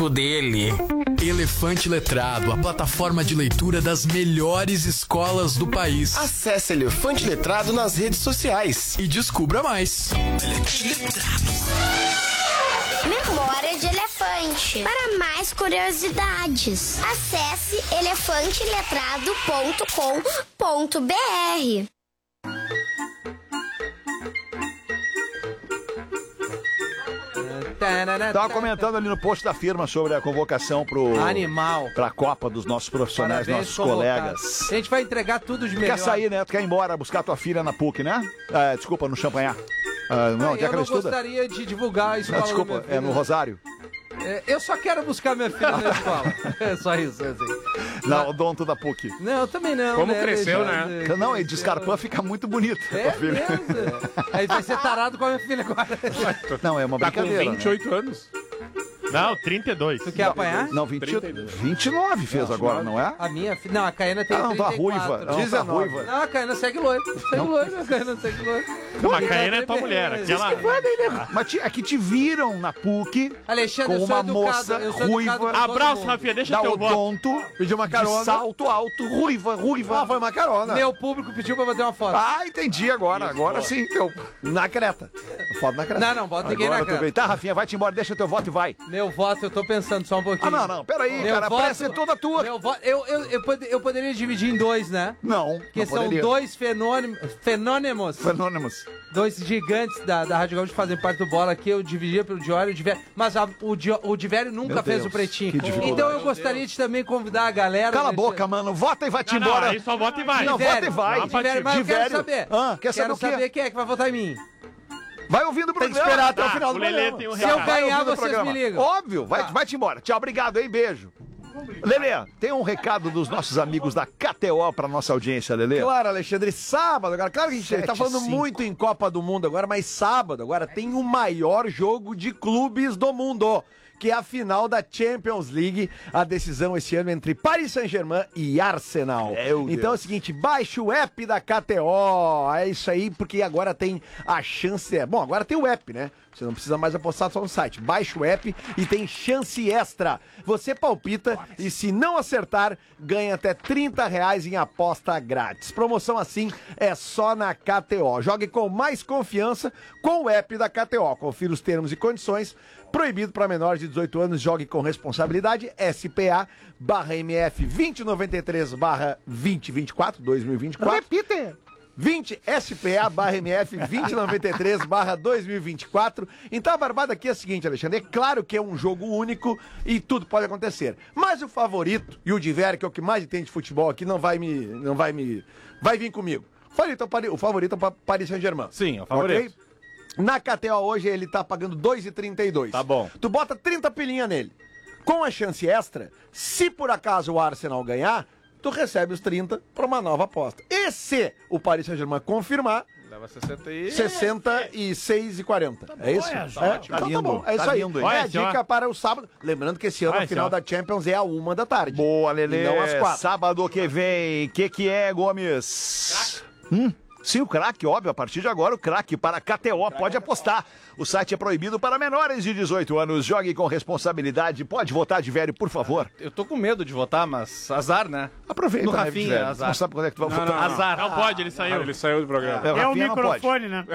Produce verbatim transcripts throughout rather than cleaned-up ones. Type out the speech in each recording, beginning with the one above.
saco dele. Elefante Letrado, a plataforma de leitura das melhores escolas do país. Acesse Elefante Letrado nas redes sociais e descubra mais. Elefante Letrado. Memória de Elefante. Para mais curiosidades, acesse elefante letrado ponto com ponto b r. Tava comentando ali no post da firma sobre a convocação pro Animal. pra Copa dos nossos profissionais, Parabéns, nossos convocado. colegas. A gente vai entregar tudo de melhor. Quer sair, né? Tu quer ir embora buscar tua filha na P U C, né? Ah, desculpa, no Champanhar. Ah, não, onde é eu que ela não estuda? gostaria de divulgar a escola. Não, desculpa, da minha filha. é no Rosário. É, eu só quero buscar minha filha na escola. É só isso, é assim. Não, o Donto da P U C. Não, eu também não. Como né? cresceu, Deixa- né? deixa- Não, e de Scarpã fica muito bonito. É tua filha. mesmo? Aí vai ser tarado com a minha filha agora. Não, é uma Tá com brincadeira. vinte e oito anos. Não, trinta e dois. Tu quer apanhar? Né? Não, vinte, vinte e nove fez agora, não é? A minha filha... Não, a Caena tem Ah, não, tá trinta e quatro. ruiva. Não, tá dezenove. ruiva. Não, a Caena segue loiro. Segue loiro, a Caena segue loiro. Não, a Caena é tua mulher. Aquela... Mas te, aqui te viram na P U C Alexandre, com eu sou uma educado, moça eu sou ruiva. educado com todo Abraço, mundo. Rafinha, deixa da teu voto. Odonto, Pediu uma carona. de salto alto, ruiva, ruiva. Ah, foi uma carona. Meu público pediu pra bater uma foto. Ah, entendi agora. Agora sim, então. Na creta. Foto na creta. Não, não, bota ninguém na Agora tu cara. vem. Tá, Rafinha, vai-te embora, deixa teu voto e vai. Meu voto, eu tô pensando só um pouquinho. Ah, não, não, peraí, Meu cara, voto- parece ser toda tua. Meu voto, eu, eu, eu, pod- eu poderia dividir em dois, né? Não, Que não são poderia. dois fenômenos, fenônimos, Anônimos. dois gigantes da, da Rádio Gaúcha que fazem parte do Bola aqui. Eu dividia pelo Diório e o Divério, mas a- o, Di- o Divério nunca Meu fez Deus, o pretinho. que dificuldade. Então eu gostaria de também convidar a galera. Cala a né, boca, mano. Vota e vai-te Não, não, embora. aí só vota e vai. Não, Divério, vota e vai. Divério, mas eu quero Divério. saber. Ah, quer saber quero o quê? saber quem é que vai votar em mim. Vai ouvindo o Tem que programa. esperar até o Tá, final o do Lelê programa. tem um Se eu recado. Vai ganhar, ouvindo o vocês programa. me ligam. Óbvio, vai, Tá. vai-te embora. Tchau, obrigado, hein? Beijo. Lelê, tem um recado dos nossos amigos da K T O pra nossa audiência, Lelê. Claro, Alexandre, sábado agora. Claro que a gente Sete, tá falando cinco. muito em Copa do Mundo agora, mas sábado agora tem o maior jogo de clubes do mundo, que é a final da Champions League, a decisão esse ano entre Paris Saint-Germain e Arsenal. Meu Deus. Então é o seguinte, baixe o app da K T O, é isso aí, porque agora tem a chance, é, bom, agora tem o app, né? Você não precisa mais apostar só no site. Baixe o app e tem chance extra. Você palpita e se não acertar, ganha até trinta reais em aposta grátis. Promoção assim é só na K T O. Jogue com mais confiança com o app da K T O. Confira os termos e condições. Proibido para menores de dezoito anos. Jogue com responsabilidade. S P A barra M F vinte noventa e três barra vinte vinte e quatro, dois mil e vinte e quatro. Repite. vinte S P A barra M F vinte noventa e três barra dois mil e vinte e quatro. Então a barbada aqui é a seguinte, Alexandre. É claro que é um jogo único e tudo pode acontecer. Mas o favorito, e o Diver, que é o que mais entende de futebol aqui, não vai me. Não vai me. Vai vir comigo. O favorito é o Pari- o favorito é o Pa- Paris Saint-Germain. Sim, é o favorito. Ok? Na K T O hoje ele tá pagando dois reais e trinta e dois. Tá bom. Tu bota trinta pilinha nele. Com a chance extra, se por acaso o Arsenal ganhar, tu recebe os trinta para uma nova aposta. E se o Paris Saint-Germain confirmar, Leva sessenta e... sessenta e seis reais e quarenta. É isso? é, É, tá então ótimo. tá bom, é Tá isso aí. lindo, hein? É a Vai, senhor. dica para o sábado. Lembrando que esse ano Vai, a final senhor. da Champions é a uma da tarde. Boa, Lelê. E não às quatro. Sábado que vem. Que que é, Gomes? Hum? Sim, o craque, óbvio. A partir de agora, o craque para K T O. Pode apostar. O site é proibido para menores de dezoito anos. Jogue com responsabilidade. Pode votar de velho, por favor. Eu tô com medo de votar, mas azar, né? Aproveita, No né, Rafinha, de velho. azar. Não sabe quando é que tu vai Não, votar. não, azar. Não pode, ele saiu. Ele saiu do programa. É, o É o Rafinha não pode. microfone, né?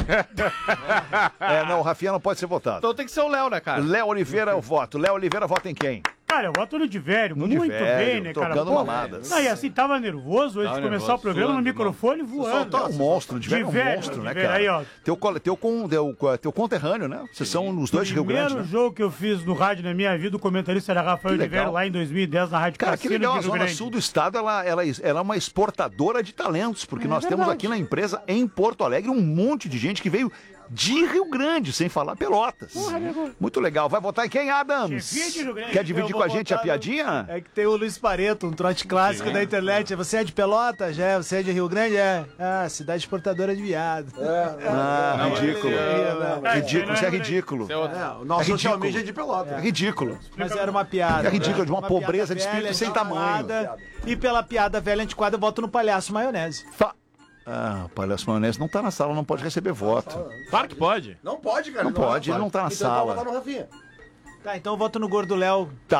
É, não, o Rafinha não pode ser votado. Então tem que ser o Léo, né, cara? Léo Oliveira, eu voto. Léo Oliveira vota em quem? Cara, eu voto no Divério, No muito Divério, bem, né, cara? tocando Pô, mamadas. Não, e assim, tava nervoso antes Tava de começar nervoso, o programa, no suando, microfone voando. É um monstro, o Divério é um Divério, monstro, né, Divério, cara? aí, ó. Teu, cole- teu, con- teu, teu conterrâneo, né? Vocês são os dois de Rio Primeiro Grande, né? jogo que eu fiz no rádio na minha vida, o comentarista era Rafael Que legal. Divério, lá em dois mil e dez, na Rádio Cara, que Cassino legal, a de Rio Zona Grande. Sul do Estado, ela, ela, ela é uma exportadora de talentos, porque É nós temos verdade. aqui na empresa, em Porto Alegre, um monte de gente que veio de Rio Grande, sem falar Pelotas. Muito legal. Vai votar em quem, Adams? Chefia de Rio Grande. Quer dividir Eu com a vou gente a votar piadinha? É que tem o Luiz Pareto, um trote clássico da internet. Você é de Pelotas? É. Você é de Rio Grande? É. Ah, cidade exportadora de viado. Ah, Não, ridículo. não, não. Ridículo, isso é ridículo. É, o nosso É social ridículo. media é de Pelota. É ridículo. Mas era uma piada. É ridículo, de uma piada pobreza de espírito velha, sem antiquada. tamanho. E pela piada velha antiquada, eu voto no palhaço maionese. Fa- Ah, o Palhaço Maionese não tá na sala, não pode receber voto. Claro que pode. Não pode, cara. Não pode, ele não tá na então sala. Então vai votar no Rafinha. Tá, então eu voto no Gordo Léo. Tá.